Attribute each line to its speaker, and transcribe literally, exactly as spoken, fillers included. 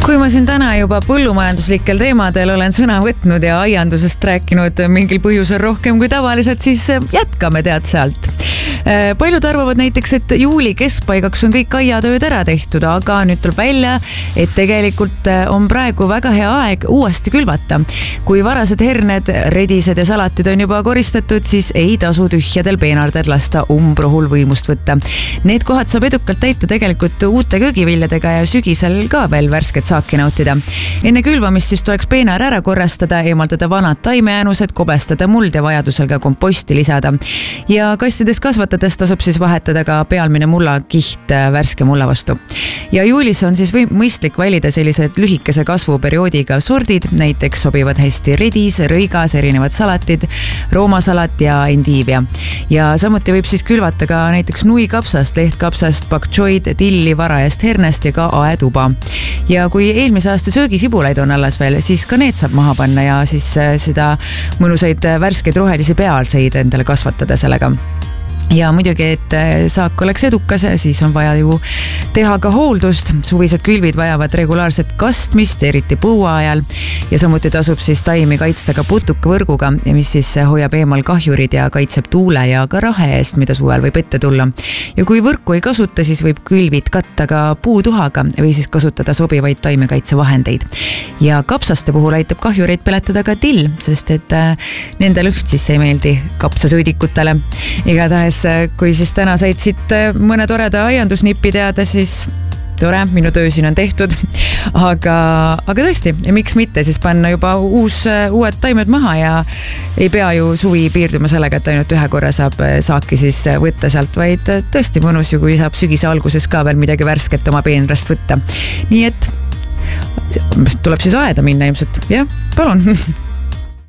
Speaker 1: Kui ma siin täna juba põllumajanduslikel teemadel olen sõna võtnud ja aiandusest rääkinud mingil põhjusel rohkem kui tavaliselt, siis jätkame tead sealt. Paljud arvavad näiteks, et juuli keskpaigaks on kõik aiatööd ära tehtud, aga nüüd tuleb välja, et tegelikult on praegu väga hea aeg uuesti külvata. Kui varased herned, redised ja salatid on juba koristatud, siis ei tasu tühjadel peenardel lasta umbrohul võimust võtta. Need kohad saab edukalt täita tegelikult uute köögiviljadega ja sügisel ka veel värsket saaki nautida. Enne külvamist siis tuleks peenar ära korrastada, eemaldada vanad taimejäänused, kobestada muld ja vajadusel ka komposti lisada. Ja kastidest kasvatades tasub siis vahetada ka pealmine mulla kiht värske mulla vastu. Ja juulis on siis või mõistlik valida sellised lühikese kasvuperioodiga sordid, näiteks sobivad hästi redis, rõigas, erinevad salatid, roomasalat ja endiivia. Ja samuti võib siis külvata ka näiteks nuikapsast, lehtkapsast, pak choid, tilli, varajast hernest ja ka aetuba. Ja kui eelmise aasta söögisibulaid on alles veel, siis ka need saab maha panna ja siis seda mõnusaid värskeid rohelisi pealseid endale kasvatada sellega. Ja muidugi, et saak oleks edukas, siis on vaja ju teha ka hooldust. Suvised külvid vajavad regulaarset kastmist, eriti põua ajal. Ja samuti tasub siis taimi kaitsta ka putukavõrguga, mis siis hoiab eemal kahjurid ja kaitseb tuule ja ka rahe eest, mida suvel võib ette tulla. Ja kui võrku ei kasuta, siis võib külvid katta ka puutuhaga või siis kasutada sobivaid taimekaitsevahendeid. Ja kapsaste puhul aitab kahjureid peletada ka till, sest et nende lõht siis ei meeldi kapsasõidikutele. Igatahes kui siis täna said siit mõne toreda aiandusnippi teada, siis tore, minu töö siin on tehtud. Aga, aga tõesti, miks mitte siis panna juba uus, uued taimed maha ja ei pea ju suvi piirduma sellega, et ainult ühe korra saab saaki siis võtta sealt, vaid tõesti mõnus ju, kui saab sügise alguses ka veel midagi värsket oma peenrast võtta. Nii et tuleb siis aeda minna ilmselt. Jah, palun.